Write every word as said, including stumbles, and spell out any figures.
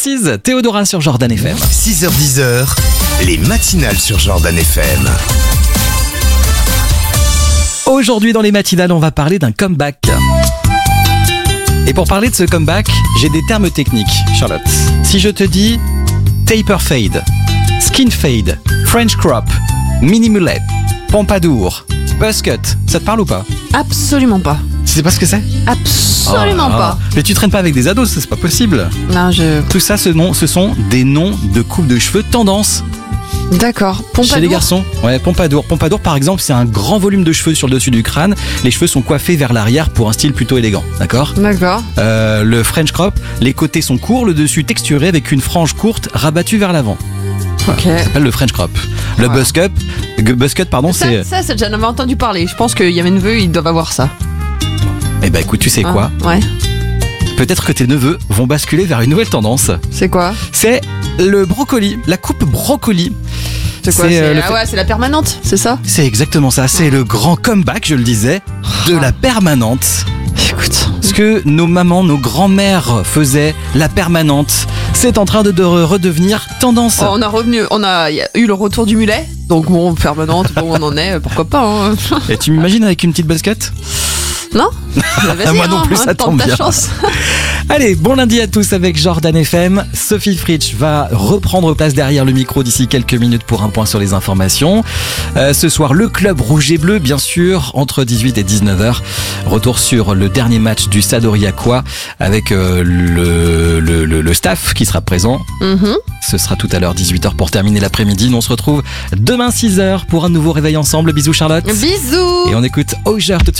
Pixies, Théodora sur Jordan F M. six heures dix, les matinales sur Jordan F M. Aujourd'hui dans les matinales, on va parler d'un comeback. Et pour parler de ce comeback, j'ai des termes techniques, Charlotte. Si je te dis taper fade, skin fade, French crop, mini mullet, pompadour, buzz cut, ça te parle ou pas? Absolument pas. Tu sais pas ce que c'est? Absolument Oh, pas. Mais tu traînes pas avec des ados, c'est pas possible. Non, je. Tout ça, ce, nom, ce sont des noms de coupe de cheveux tendance. D'accord. Pompadour. Chez les garçons, ouais, pompadour. Pompadour, par exemple, c'est un grand volume de cheveux sur le dessus du crâne. Les cheveux sont coiffés vers l'arrière pour un style plutôt élégant, d'accord? D'accord. Euh, le French crop, les côtés sont courts, le dessus texturé avec une frange courte rabattue vers l'avant. Ok. Ça s'appelle le French crop. Le Ouais. buzz cut, gu- buzz cut, pardon, Ça, c'est. ça, ça, j'en avais entendu parler. Je pense qu'il y a mes neveux, ils doivent avoir ça. Eh ben, écoute, tu sais quoi? Hein, ouais. Peut-être que tes neveux vont basculer vers une nouvelle tendance. C'est quoi? C'est le brocoli, la coupe brocoli. C'est quoi? C'est, C'est euh, le ah fait- ouais, c'est la permanente, c'est ça? C'est exactement ça. C'est le grand comeback, je le disais, de la permanente. Écoute. Ce que nos mamans, nos grands-mères faisaient, la permanente, c'est en train de, de redevenir tendance. Oh, on a revenu, on a y a eu le retour du mulet. Donc bon, permanente, bon, on en est, pourquoi pas. Hein. Et tu m'imagines avec une petite basket? Non? Vas-y, Moi non hein, plus, ça tente tombe ta bien. chance. Allez, bon lundi à tous avec Jordan F M. Sophie Fritsch va reprendre place derrière le micro d'ici quelques minutes pour un point sur les informations. Euh, ce soir, le club rouge et bleu, bien sûr, entre dix-huit et dix-neuf heures. Retour sur le dernier match du Stade Aurillacois avec euh, le, le, le, le staff qui sera présent. Mhm. Ce sera tout à l'heure dix-huit heures pour terminer l'après-midi. Nous on se retrouve demain six heures pour un nouveau réveil ensemble. Bisous Charlotte. Bisous. Et on écoute Auger tout de suite.